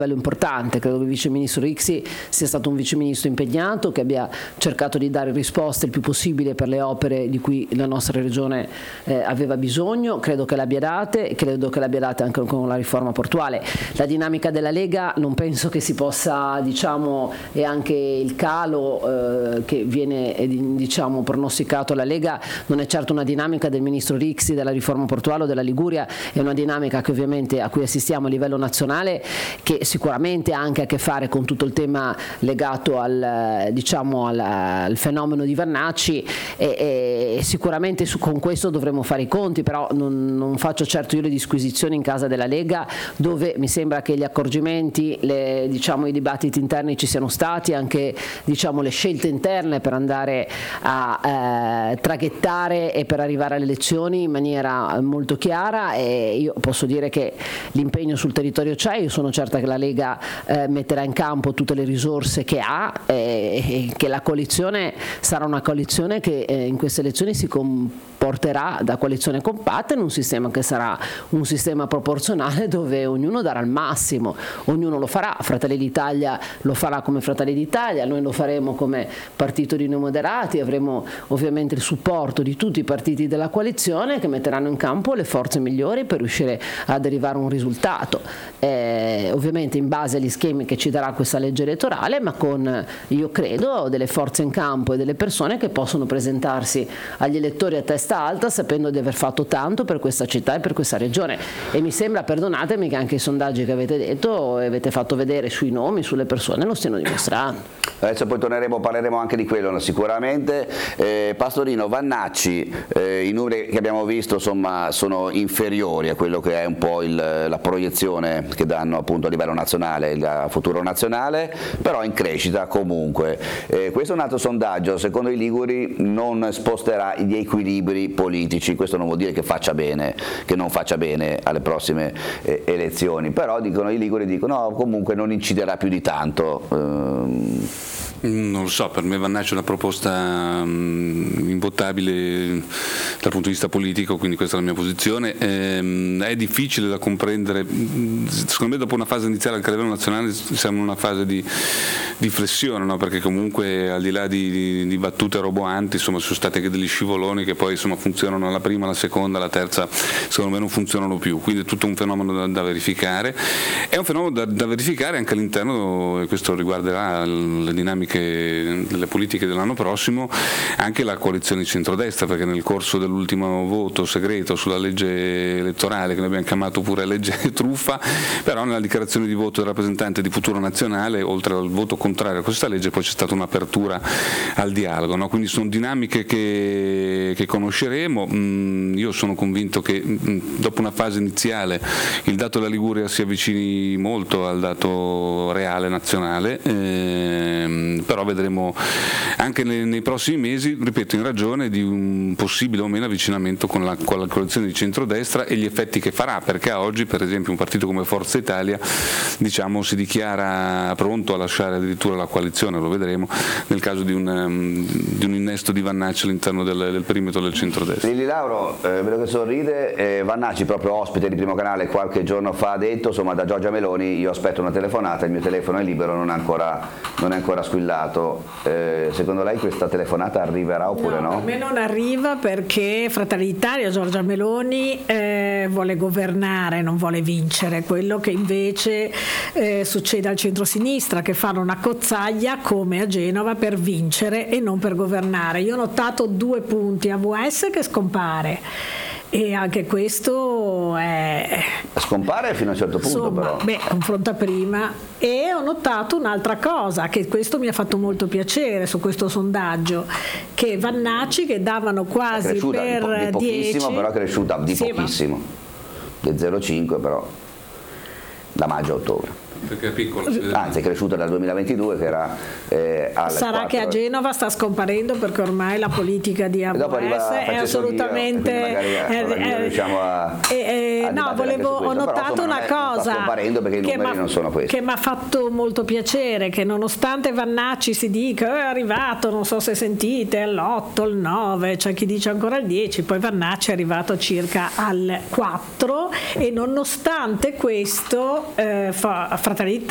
importante. Credo che il vice ministro Rixi sia stato un vice ministro impegnato, che abbia cercato di dare risposte il più possibile per le opere di cui la nostra regione aveva bisogno. Credo che l'abbia date e credo che l'abbia date anche con la riforma portuale. La dinamica della Lega non penso che si possa, e anche il calo che viene pronosticato alla Lega non è certo una dinamica del ministro Rixi della riforma portuale o della Liguria, è una dinamica che ovviamente a cui assistiamo a livello nazionale, che sicuramente ha anche a che fare con tutto il tema legato al fenomeno di Vannacci, e sicuramente con questo dovremo fare i conti, però non faccio certo io le disquisizioni in casa della Lega, dove mi sembra che gli accorgimenti, i dibattiti interni ci siano stati, anche le scelte interne per andare a traghettare e per arrivare alle elezioni in maniera molto chiara, e io posso dire che l'impegno sul territorio c'è. Io sono certa che la Lega metterà in campo tutte le risorse che ha, e che la coalizione sarà una coalizione che in queste elezioni si comporterà da coalizione compatta in un sistema che sarà un sistema proporzionale, dove ognuno darà il massimo, ognuno lo farà. Fratelli d'Italia lo farà come Fratelli d'Italia, noi lo faremo come Partito di Noi Moderati, avremo ovviamente il supporto di tutti i partiti della coalizione che metteranno in campo le forze migliori per riuscire ad arrivare a un risultato, ovviamente in base agli schemi che ci darà questa legge elettorale, ma con, io credo, delle forze in campo e delle persone che possono presentarsi agli elettori a testa alta, sapendo di aver fatto tanto per questa città e per questa regione. E mi sembra, perdonatemi, che anche i sondaggi che avete detto e avete fatto vedere sui nomi, sulle persone, lo stiano dimostrando. Adesso poi parleremo anche di quello sicuramente. Pastorino, Vannacci, i numeri che abbiamo visto sono inferiori a quello che è un po' la proiezione che danno appunto a livello nazionale, il futuro nazionale, però in crescita comunque. Questo è un altro sondaggio, secondo i liguri non sposterà gli equilibri politici. Questo non vuol dire che non faccia bene alle prossime elezioni, però i liguri dicono no, comunque non inciderà più di tanto. Non lo so, per me Vannacci è una proposta invottabile dal punto di vista politico, quindi questa è la mia posizione. È difficile da comprendere, secondo me dopo una fase iniziale anche a livello nazionale siamo in una fase di flessione, no? Perché comunque al di là di battute roboanti sono stati anche degli scivoloni che poi funzionano alla prima, alla seconda, alla terza, secondo me non funzionano più, quindi è tutto un fenomeno da verificare. È un fenomeno da verificare anche all'interno, e questo riguarderà le dinamiche delle politiche dell'anno prossimo, anche la coalizione di centrodestra, perché nel corso dell'ultimo voto segreto sulla legge elettorale, che noi abbiamo chiamato pure legge truffa, però nella dichiarazione di voto del rappresentante di Futuro Nazionale, oltre al voto contrario a questa legge, poi c'è stata un'apertura al dialogo, no? Quindi sono dinamiche che conosceremo. Io sono convinto che dopo una fase iniziale il dato della Liguria si avvicini molto al dato reale nazionale, però vedremo anche nei prossimi mesi, ripeto, in ragione di un possibile o meno avvicinamento con la coalizione di centrodestra e gli effetti che farà, perché oggi per esempio un partito come Forza Italia si dichiara pronto a lasciare addirittura la coalizione, lo vedremo nel caso di un innesto di Vannacci all'interno del perimetro del centrodestra. Lili Lauro, vedo che sorride, Vannacci proprio ospite di Primo Canale qualche giorno fa ha detto, da Giorgia Meloni io aspetto una telefonata, il mio telefono è libero, non è ancora squillato. Secondo lei questa telefonata arriverà oppure no? Per me non arriva, perché Fratelli d'Italia, Giorgia Meloni vuole governare, non vuole vincere, quello che invece succede al centrosinistra, che fanno una cozzaglia come a Genova per vincere e non per governare. Io ho notato 2 punti: AVS che scompare, e anche questo scompare fino a un certo punto, però confronta prima. E ho notato un'altra cosa, che questo mi ha fatto molto piacere su questo sondaggio, che Vannacci, che davano quasi per di pochissimo 10, però è cresciuta di pochissimo, del 0,5 però da maggio a ottobre. Perché è piccola. Anzi è cresciuta dal 2022 che era sarà 4. Che a Genova sta scomparendo, perché ormai la politica di AVS è assolutamente ho notato una cosa perché i numeri non sono questi, che mi ha fatto molto piacere, che nonostante Vannacci si dica è arrivato, non so se sentite, all'8, al 9, c'è chi dice ancora al 10, poi Vannacci è arrivato circa al 4, e nonostante questo Fratelli d'Italia